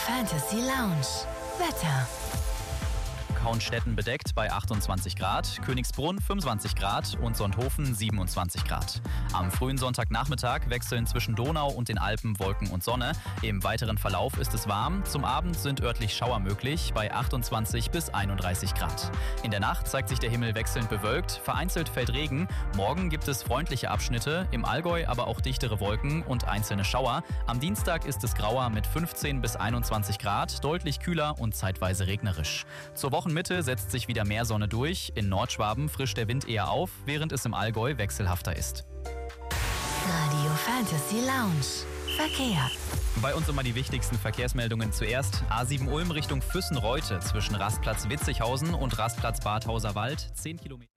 Fantasy Lounge. Wetter. Kaunstetten bedeckt bei 28 Grad, Königsbrunn 25 Grad und Sonthofen 27 Grad. Am frühen Sonntagnachmittag wechseln zwischen Donau und den Alpen Wolken und Sonne. Im weiteren Verlauf ist es warm. Zum Abend sind örtlich Schauer möglich bei 28 bis 31 Grad. In der Nacht zeigt sich der Himmel wechselnd bewölkt, vereinzelt fällt Regen. Morgen gibt es freundliche Abschnitte, im Allgäu aber auch dichtere Wolken und einzelne Schauer. Am Dienstag ist es grauer mit 15 bis 21 Grad, deutlich kühler und zeitweise regnerisch. Zur Wochenmitte setzt sich wieder mehr Sonne durch. In Nordschwaben frischt der Wind eher auf, während es im Allgäu wechselhafter ist. Radio Fantasy Lounge. Verkehr. Bei uns immer die wichtigsten Verkehrsmeldungen zuerst. A7 Ulm Richtung Füssen-Reute zwischen Rastplatz Witzighausen und Rastplatz Bad Hauserwald 10 Kilometer.